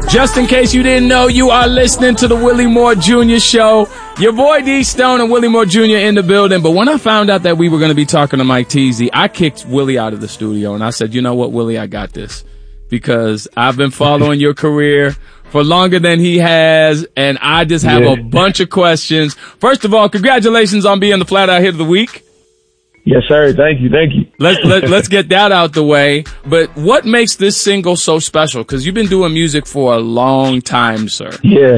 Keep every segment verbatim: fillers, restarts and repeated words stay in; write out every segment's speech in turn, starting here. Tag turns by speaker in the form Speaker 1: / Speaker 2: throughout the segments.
Speaker 1: Just in case you didn't know, you are listening to the Willie Moore Junior Show. Your boy D Stone and Willie Moore Junior in the building. But when I found out that we were going to be talking to Mike Teasy, I kicked Willie out of the studio and I said, you know what, Willie, I got this. Because I've been following your career for longer than he has, and I just have yeah. a bunch of questions. First of all, congratulations on being the Flat Out Hit of the Week.
Speaker 2: Yes, sir. Thank you. Thank you.
Speaker 1: Let's, let, let's get that out the way. But what makes this single so special? Because you've been doing music for a long time, sir.
Speaker 2: Yeah.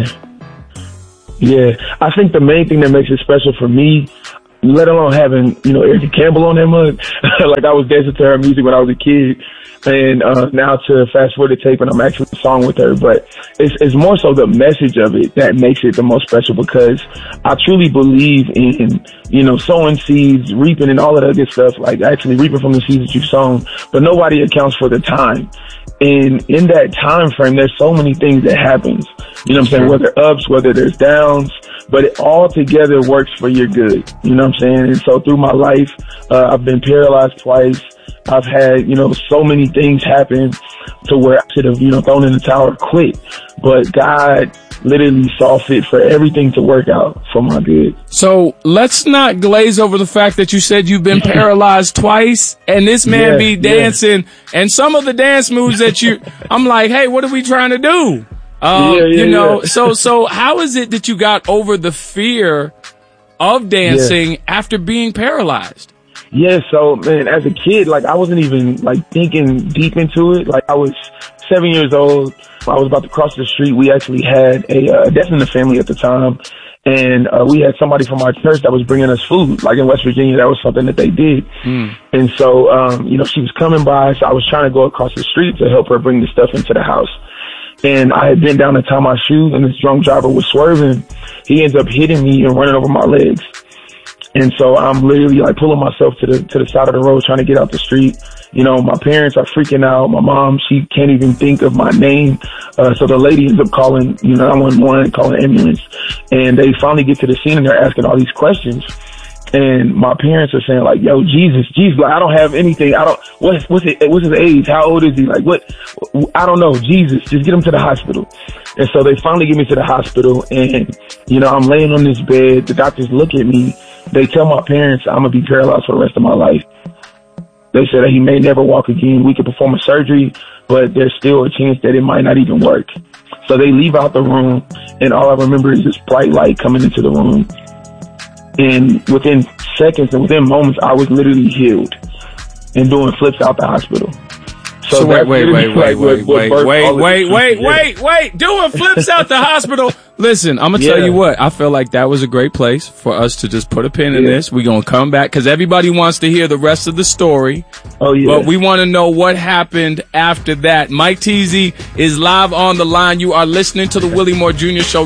Speaker 2: Yeah. I think the main thing that makes it special for me, let alone having, you know, Erica Campbell on that mug, like I was dancing to her music when I was a kid. And uh, now to fast forward the tape and I'm actually a song with her. But it's, it's more so the message of it that makes it the most special, because I truly believe in, you know, sowing seeds, reaping and all of that good stuff, like actually reaping from the seeds that you've sown. But nobody accounts for the time. And in that time frame, there's so many things that happens. You know what I'm saying? Whether ups, whether there's downs, but it all together works for your good. You know what I'm saying? And so through my life, uh, I've been paralyzed twice. I've had, you know, so many things happen to where I should have, you know, thrown in the towel or quit. But God literally saw fit for everything to work out for my good.
Speaker 1: So let's not glaze over the fact that you said you've been paralyzed twice and this man
Speaker 2: yeah,
Speaker 1: be dancing yeah. and some of the dance moves that you, I'm like, hey, what are we trying to do? Um,
Speaker 2: yeah, yeah,
Speaker 1: you know,
Speaker 2: yeah.
Speaker 1: so, so how is it that you got over the fear of dancing yeah. after being paralyzed?
Speaker 2: Yeah, so, man, as a kid, like, I wasn't even, like, thinking deep into it. Like, I was seven years old. I was about to cross the street. We actually had a uh, death in the family at the time. And uh, we had somebody from our church that was bringing us food. Like, in West Virginia, that was something that they did. Mm. And so, um, you know, she was coming by. So I was trying to go across the street to help her bring the stuff into the house. And I had bent down to tie my shoes, and this drunk driver was swerving. He ends up hitting me and running over my legs. And so I'm literally like pulling myself to the to the side of the road trying to get out the street. You know, my parents are freaking out. My mom, she can't even think of my name. Uh, so the lady ends up calling, you know, nine one one, calling an ambulance. And they finally get to the scene and they're asking all these questions. And my parents are saying like, yo, Jesus, Jesus, like, I don't have anything. I don't, what's, what's it, what's his age? How old is he? Like, what? I don't know. Jesus, just get him to the hospital. And so they finally get me to the hospital and, you know, I'm laying on this bed. The doctors look at me. They tell my parents I'm going to be paralyzed for the rest of my life. They said that he may never walk again. We could perform a surgery, but there's still a chance that it might not even work. So they leave out the room, and all I remember is this bright light coming into the room. And within seconds and within moments, I was literally healed and doing flips out the hospital.
Speaker 1: So, so wait, wait, wait, wait, wait, wait, wait, wait, wait, wait, wait, doing flips out the hospital. Listen, I'm going to yeah. tell you what, I feel like that was a great place for us to just put a pin in yeah. this. We're going to come back because everybody wants to hear the rest of the story.
Speaker 2: Oh, yeah.
Speaker 1: But we want to know what happened after that. Mike Teasy is live on the line. You are listening to the Willie Moore Junior Show.